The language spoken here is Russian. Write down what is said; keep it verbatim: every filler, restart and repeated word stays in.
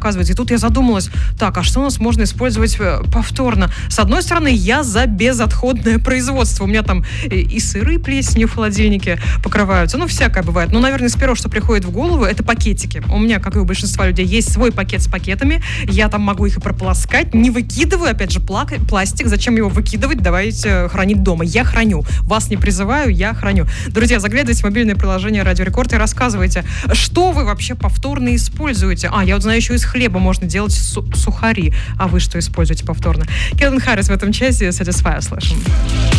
рассказываете. И тут я задумалась, так, а что у нас можно использовать повторно? С одной стороны, я за безотходное производство. У меня там и, и сыры плесенью в холодильнике покрываются. Ну, всякое бывает. Но, наверное, с первого, что приходит в голову, это пакетики. У меня, как и у большинства людей, есть свой пакет с пакетами. Я там могу их и прополоскать. Не выкидываю, опять же, плак- пластик. Зачем его выкидывать? Давайте хранить дома. Я храню. Вас не призываю, я храню. Друзья, заглядывайте в мобильное приложение Радио Рекорд и рассказывайте, что вы вообще повторно используете. А, я вот знаю, еще из хлеба можно делать су- сухари. А вы что используете повторно? Келвин Харрис в этом часе Satisfyer слышим.